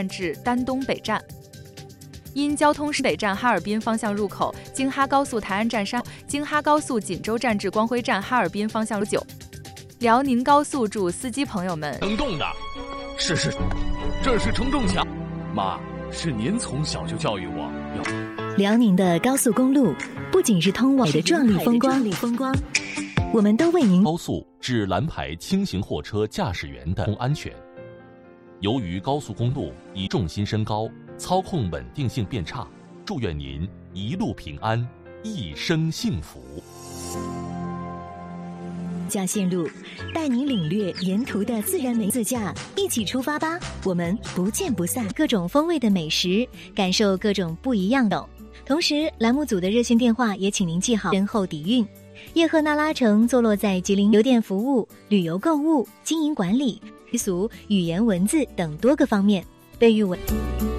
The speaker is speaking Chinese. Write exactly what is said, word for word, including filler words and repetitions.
至丹东北站。因交通北站哈尔滨方向入口，京哈高速台安站山，京哈高速锦州站至光辉站哈尔滨方向路九。辽宁高速祝司机朋友们能动的，是是，这是承重墙。妈，是您从小就教育我要。 辽宁的高速公路不仅是通往的壮丽风光，风光，我们都为您高速致蓝牌轻型货车驾驶员的安全。由于高速公路以重心升高，操控稳定性变差，祝愿您一路平安，一生幸福。 加线路带您领略沿途的自然美，自驾一起出发吧，我们不见不散。各种风味的美食，感受各种不一样的。同时栏目组的热线电话也请您记好，身后底蕴。叶赫那拉城坐落在吉林，油电服务、旅游购物、经营管理、习俗、语言文字等多个方面，被誉为